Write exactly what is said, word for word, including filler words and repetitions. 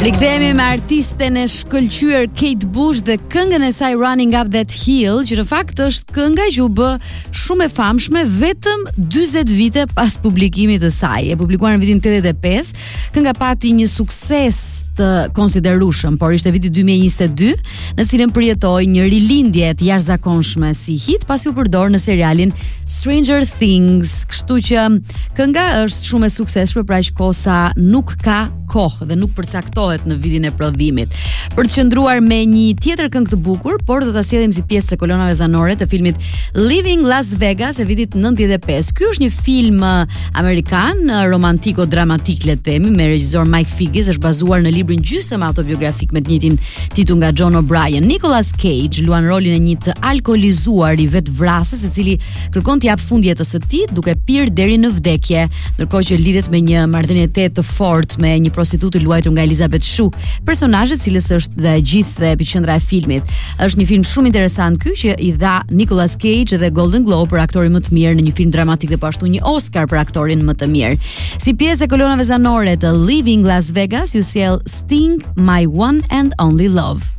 Rikthehemi me artisten e shkëlqyer Kate Bush dhe këngën e saj Running Up That Hill, që në fakt është kënga që u bë shumë e famshme vetëm dyzet vite pas publikimit të saj. E publikuar në vitin tetëdhjetë e pesë, kënga pati një sukses të konsiderueshëm, por ishte viti dy mijë e njëzet e dy, në cilën përjetoi një rilindje të jashtëzakonshme si hit pasi u përdor në serialin Stranger Things, kështu që kënga është shumë e suksesshme, pra që kosa nuk ka kohë dhe nuk përcaktohet në vitin e prodhimit. Për të qëndruar me një tjetër këngë të bukur, por do ta sjellim si pjesë të kolonave zanore të filmit Leaving Las Vegas e vitit nëntëdhjetë e pesë. Ky është një film amerikan, romantiko-dramatik le të themi, me regjisor Mike Figgis, është bazuar në librin gjysmë autobiografik me të njëjtin titull nga John O'Brien. Nicolas Cage luan rolin e një të alkoolizuar i vetvrasës, i cili kërkon të jap fund jetës së tij duke pirë deri në vdekje, ndërkohë që lidhet me një marrëdhënie të fortë me një prostitutë luajtur nga Elizabeth Shue, personazhi i cilës është dhe gjithë epiqendra e filmit. Është një film shumë interesant ky që i dha Nicolas Cage dhe Golden Globe për aktorin më të mirë në një film dramatik dhe po ashtu një Oscar për aktorin më të mirë. Si pjesë e kolonave zanore të Leaving Las Vegas, ju sjell Sting, My One and Only Love.